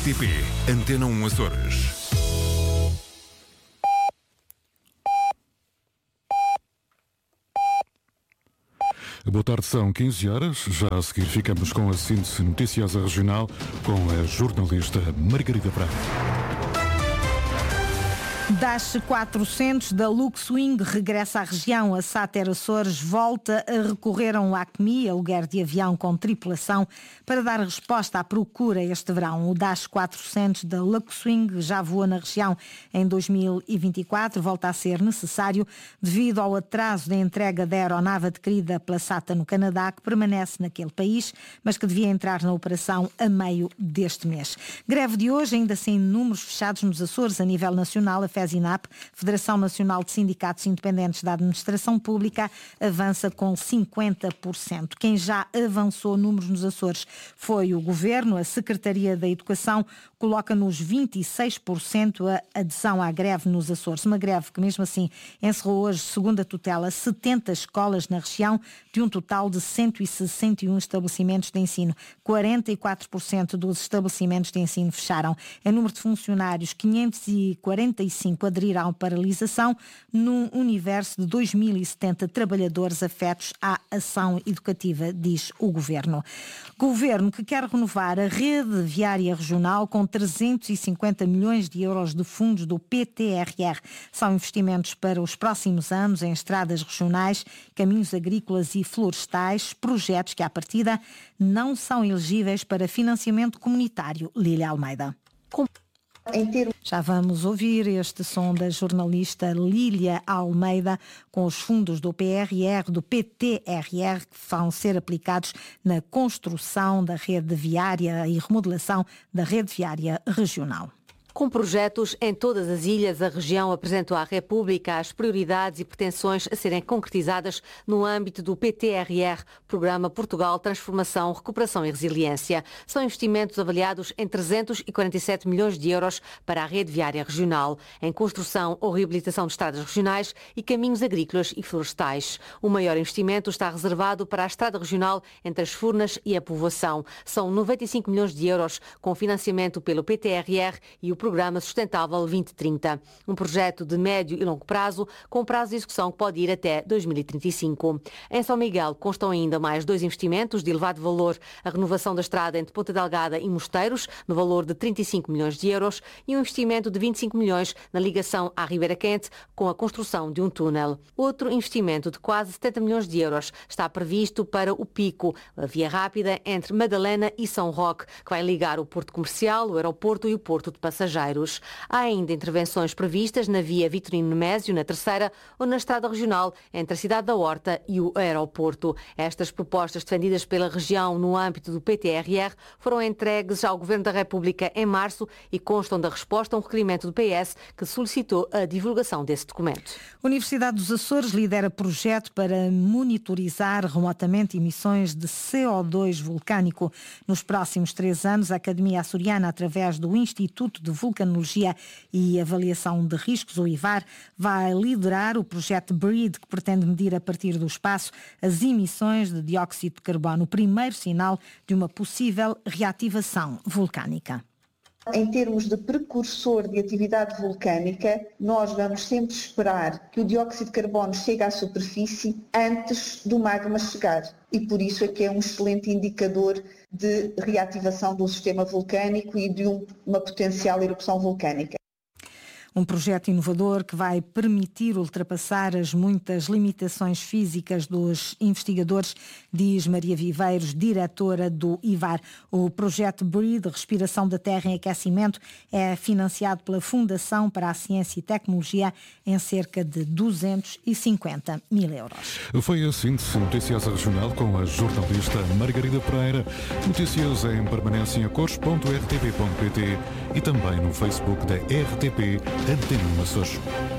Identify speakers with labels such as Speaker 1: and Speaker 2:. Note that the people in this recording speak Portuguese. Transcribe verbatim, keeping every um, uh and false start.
Speaker 1: T P Antena um Açores.
Speaker 2: Boa tarde, são quinze horas. Já a seguir ficamos com a síntese noticiosa regional com a jornalista Margarida Braga.
Speaker 3: Dash quatrocentos da Luxwing regressa à região. A Sater Açores volta a recorrer a um LACMI, aluguer de avião com tripulação, para dar resposta à procura este verão. O Dash quatrocentos da Luxwing já voou na região em dois mil e vinte e quatro, volta a ser necessário devido ao atraso da entrega da aeronave adquirida pela S A T A no Canadá, que permanece naquele país, mas que devia entrar na operação a meio deste mês. Greve de hoje, ainda sem números fechados nos Açores a nível nacional. A FESINAP, Federação Nacional de Sindicatos Independentes da Administração Pública, avança com cinquenta por cento. Quem já avançou números nos Açores foi o Governo. A Secretaria da Educação coloca nos vinte e seis por cento a adesão à greve nos Açores. Uma greve que, mesmo assim, encerrou hoje, segundo a tutela, setenta escolas na região, de um total de cento e sessenta e um estabelecimentos de ensino. quarenta e quatro por cento dos estabelecimentos de ensino fecharam. Em número de funcionários, quinhentos e quarenta e cinco aderiram à paralisação, num universo de dois mil e setenta trabalhadores afetos à ação educativa, diz o Governo. Governo que quer renovar a rede viária regional com trezentos e cinquenta milhões de euros de fundos do P T R R. São investimentos para os próximos anos em estradas regionais, caminhos agrícolas e florestais, projetos que, à partida, não são elegíveis para financiamento comunitário. Lília Almeida. Com... Já vamos ouvir este som da jornalista Lília Almeida com os fundos do P R R, do P T R R, que vão ser aplicados na construção da rede viária e remodelação da rede viária regional.
Speaker 4: Com projetos em todas as ilhas, a região apresentou à República as prioridades e pretensões a serem concretizadas no âmbito do P T R R, Programa Portugal Transformação, Recuperação e Resiliência. São investimentos avaliados em trezentos e quarenta e sete milhões de euros para a rede viária regional, em construção ou reabilitação de estradas regionais e caminhos agrícolas e florestais. O maior investimento está reservado para a estrada regional entre as Furnas e a Povoação. São noventa e cinco milhões de euros, com financiamento pelo P T R R e o Programa Sustentável vinte trinta, um projeto de médio e longo prazo, com prazo de execução que pode ir até dois mil e trinta e cinco. Em São Miguel constam ainda mais dois investimentos de elevado valor: a renovação da estrada entre Ponta Delgada e Mosteiros, no valor de trinta e cinco milhões de euros, e um investimento de vinte e cinco milhões na ligação à Ribeira Quente, com a construção de um túnel. Outro investimento de quase setenta milhões de euros está previsto para o Pico, a via rápida entre Madalena e São Roque, que vai ligar o Porto Comercial, o aeroporto e o Porto de Passageiros. Há ainda intervenções previstas na via Vitorino Nemésio, na Terceira, ou na estrada regional entre a cidade da Horta e o aeroporto. Estas propostas defendidas pela região no âmbito do P T R R foram entregues ao Governo da República em março e constam da resposta a um requerimento do P S que solicitou a divulgação desse documento.
Speaker 3: A Universidade dos Açores lidera projeto para monitorizar remotamente emissões de C O dois vulcânico. Nos próximos três anos, a Academia Açoriana, através do Instituto de Vulcanologia e Avaliação de Riscos, o I V A R, vai liderar o projeto BREED, que pretende medir a partir do espaço as emissões de dióxido de carbono, o primeiro sinal de uma possível reativação vulcânica.
Speaker 5: Em termos de precursor de atividade vulcânica, nós vamos sempre esperar que o dióxido de carbono chegue à superfície antes do magma chegar. E por isso é que é um excelente indicador de reativação do sistema vulcânico e de um, uma potencial erupção vulcânica.
Speaker 3: Um projeto inovador que vai permitir ultrapassar as muitas limitações físicas dos investigadores, diz Maria Viveiros, diretora do I V A R. O projeto BREED, Respiração da Terra em Aquecimento, é financiado pela Fundação para a Ciência e Tecnologia em cerca de duzentos e cinquenta mil euros.
Speaker 2: Foi a síntese noticiosa regional com a jornalista Margarida Pereira. Notícias em permanência em cores ponto r t p ponto p t e também no Facebook da R T P Antena um Açores.